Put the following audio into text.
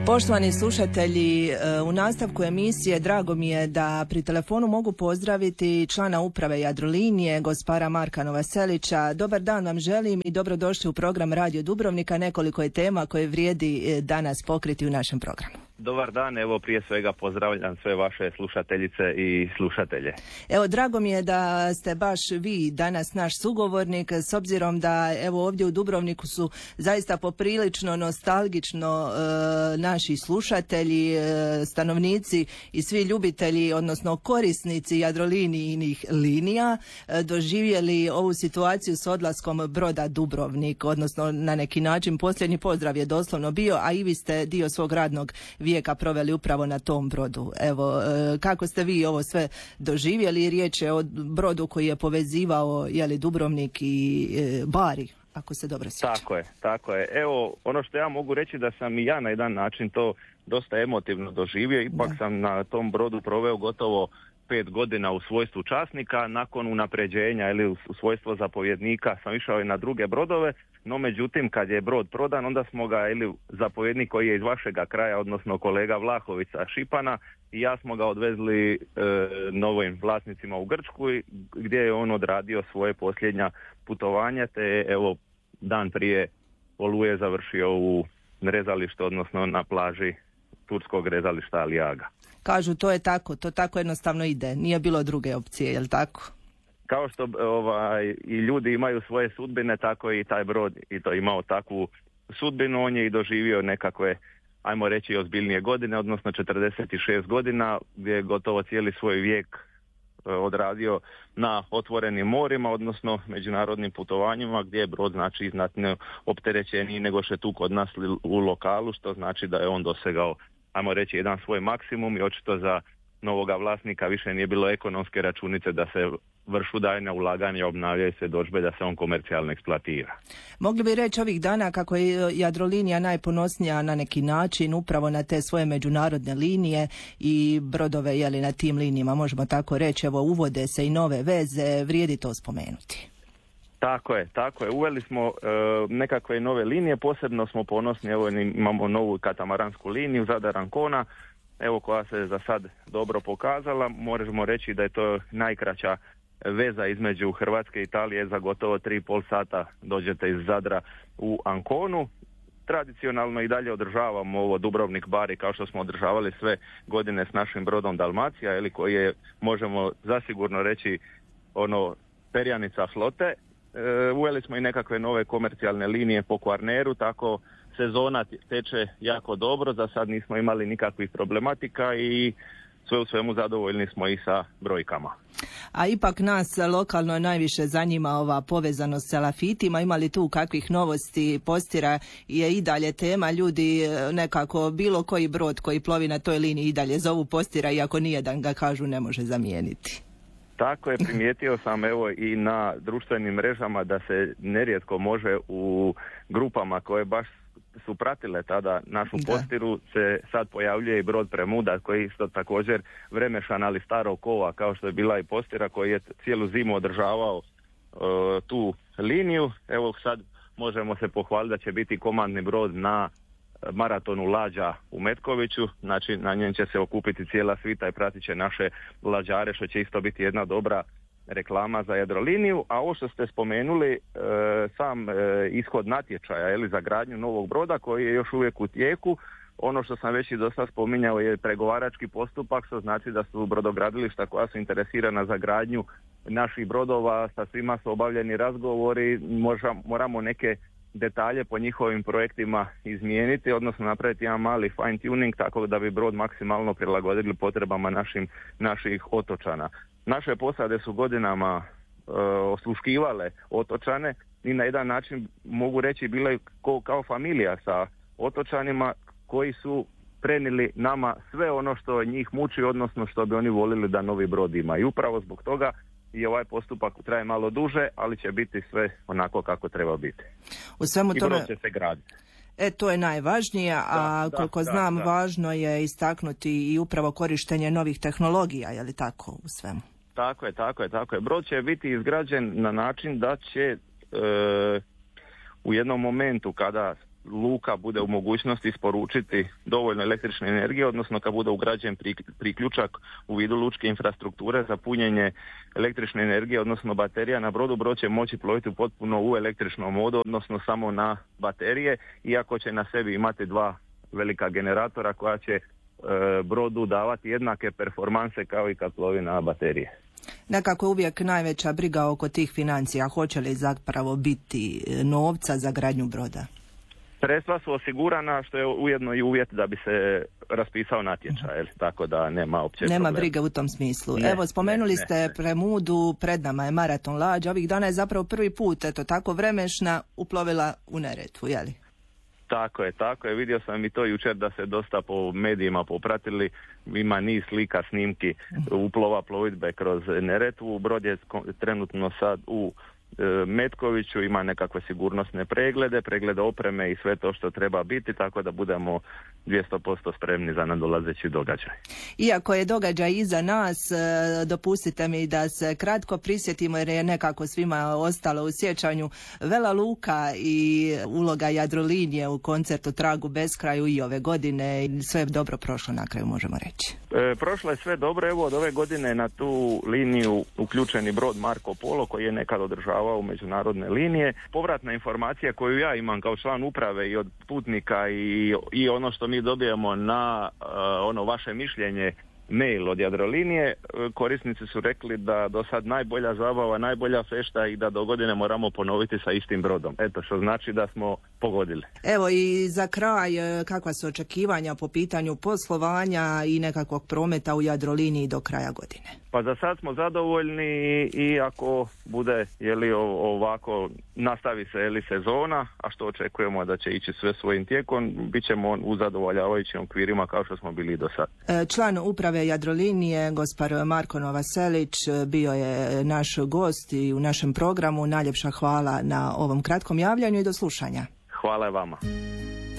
Poštovani slušatelji, u nastavku emisije drago mi je da pri telefonu mogu pozdraviti člana uprave Jadrolinije, gospara Marka Novoselića. Dobar dan vam želim i dobrodošli u program Radio Dubrovnika. Nekoliko je tema koje vrijedi danas pokriti u našem programu. Dobar dan, evo prije svega pozdravljam sve vaše slušateljice i slušatelje. Evo, drago mi je da ste baš vi danas naš sugovornik, s obzirom da evo ovdje u Dubrovniku su zaista poprilično nostalgično naši slušatelji, stanovnici i svi ljubitelji, odnosno korisnici Jadrolinijinih linija doživjeli ovu situaciju s odlaskom broda Dubrovnik, odnosno na neki način posljednji pozdrav je doslovno bio, a i vi ste dio svog radnog vijeka proveli upravo na tom brodu. Evo, kako ste vi ovo sve doživjeli? Riječ je o brodu koji je povezivao Dubrovnik i Bari, ako se dobro sjećam. Tako je. Evo, ono što ja mogu reći da sam i ja na jedan način to dosta emotivno doživio. Ipak sam na tom brodu proveo gotovo 5 godina u svojstvu časnika. Nakon unapređenja ili u svojstvo zapovjednika sam išao i na druge brodove, no međutim kad je brod prodan, onda smo ga, ili zapovjednik koji je iz vašega kraja, odnosno kolega Vlahovica Šipana, i ja smo ga odvezli novim vlasnicima u Grčku, gdje je on odradio svoje posljednja putovanja, te evo dan prije Oluje završio u rezalištu, odnosno na plaži turskog rezališta Aliaga. Kažu to je tako, to tako jednostavno ide, nije bilo druge opcije, je li tako? Kao što i ljudi imaju svoje sudbine, tako i taj brod i to imao takvu sudbinu. On je i doživio nekakve, ajmo reći, ozbiljnije godine, odnosno 46 godina, gdje je gotovo cijeli svoj vijek odradio na otvorenim morima, odnosno međunarodnim putovanjima, gdje je brod znači znatno opterećeniji nego što je tu kod nas u lokalu, što znači da je on dosegao, ajmo reći, jedan svoj maksimum i očito za novoga vlasnika više nije bilo ekonomske računice da se vršu daljnja ulaganja, obnavljaju se dorudžbe, da se on komercijalno eksploatira. Mogli bi reći ovih dana kako je Jadrolinija najponosnija na neki način upravo na te svoje međunarodne linije i brodove na tim linijama, možemo tako reći, evo uvode se i nove veze, vrijedi to spomenuti. Tako je. Uveli smo nekakve nove linije, posebno smo ponosni, evo imamo novu katamaransku liniju Zadar-Ancona, evo koja se za sad dobro pokazala. Možemo reći da je to najkraća veza između Hrvatske i Italije, za gotovo 3,5 sata dođete iz Zadra u Anconu. Tradicionalno i dalje održavamo ovo Dubrovnik Bari kao što smo održavali sve godine s našim brodom Dalmacija, koji je, možemo zasigurno reći, perjanica flote. Uveli smo i nekakve nove komercijalne linije po Kvarneru, tako sezona teče jako dobro, za sad nismo imali nikakvih problematika i sve u svemu zadovoljni smo i sa brojkama. A ipak nas lokalno najviše zanima ova povezanost sa Lafitima. Ima li tu kakvih novosti? Postira je i dalje tema, ljudi nekako bilo koji brod koji plovi na toj liniji i dalje zovu Postira, iako nijedan ga, kažu, ne može zamijeniti. Tako je, primijetio sam evo i na društvenim mrežama da se nerijetko može u grupama koje baš su pratile tada našu Postiru, se sad pojavljuje i brod Premuda koji isto također vremešan, ali starog kova kao što je bila i Postira, koji je cijelu zimu održavao tu liniju. Evo sad možemo se pohvaliti da će biti komandni brod na maratonu lađa u Metkoviću, znači na njem će se okupiti cijela svita i pratit će naše lađare, što će isto biti jedna dobra reklama za Jadroliniju. A ovo što ste spomenuli, sam ishod natječaja za gradnju novog broda koji je još uvijek u tijeku, ono što sam već i do sad spominjao je pregovarački postupak, što znači da su brodogradilišta koja su interesirana za gradnju naših brodova, sa svima su obavljeni razgovori, moramo neke detalje po njihovim projektima izmijeniti, odnosno napraviti jedan mali fine tuning tako da bi brod maksimalno prilagodili potrebama naših otočana. Naše posade su godinama osluškivale otočane i na jedan način, mogu reći, bile kao familija sa otočanima koji su prenijeli nama sve ono što njih muči, odnosno što bi oni volili da novi brod ima. I upravo zbog toga i ovaj postupak traje malo duže, ali će biti sve onako kako treba biti. U svemu tome... I brod će se graditi. To je najvažnije, a koliko znam, važno je istaknuti i upravo korištenje novih tehnologija, je li tako u svemu? Tako je. Brod će biti izgrađen na način da će u jednom momentu kada luka bude u mogućnosti isporučiti dovoljno električne energije, odnosno kad bude ugrađen priključak u vidu lučke infrastrukture za punjenje električne energije, odnosno baterija na brodu, brod će moći ploviti potpuno u električnom modu, odnosno samo na baterije, iako će na sebi imati 2 velika generatora koja će brodu davati jednake performanse kao i kad plovi na baterije. Nekako uvijek najveća briga oko tih financija, hoće li zapravo biti novca za gradnju broda? Sredstva su osigurana, što je ujedno i uvjet da bi se raspisao natječaj, tako da nema opće Nema problema. brige u tom smislu. Evo, spomenuli ste Premudu, pred nama je maraton lađa, ovih dana je zapravo prvi put, eto tako vremešna, uplovila u Neretvu, jeli? Tako je, vidio sam i to jučer da se dosta po medijima popratili, ima niz slika, snimki uplova plovidbe kroz Neretvu, brod je trenutno sad u Metkoviću, ima nekakve sigurnosne preglede opreme i sve to što treba biti, tako da budemo 200% spremni za nadolazeći događaj. Iako je događaj iza nas, dopustite mi da se kratko prisjetimo, jer je nekako svima ostalo u sjećanju Vela Luka i uloga Jadrolinije u koncertu Tragu beskraju i ove godine. Sve je dobro prošlo na kraju, možemo reći. Prošlo je sve dobro, evo od ove godine na tu liniju uključeni brod Marko Polo koji je nekad održavao međunarodne linije. Povratna informacija koju ja imam kao član uprave i od putnika i ono što mi dobijemo na ono vaše mišljenje, mail od Jadrolinije, korisnici su rekli da do sad najbolja zabava, najbolja fešta i da do godine moramo ponoviti sa istim brodom. Eto, što znači da smo pogodili. Evo i za kraj, kakva su očekivanja po pitanju poslovanja i nekakvog prometa u Jadroliniji do kraja godine? Pa za sad smo zadovoljni i ako bude ovako nastavi se sezona, a što očekujemo da će ići sve svojim tijekom, bit ćemo u zadovoljavajućim okvirima kao što smo bili do sad. Član uprave Jadrolinije, gospar Marko Novaselić, bio je naš gost i u našem programu. Najljepša hvala na ovom kratkom javljanju i do slušanja. Hvala vama.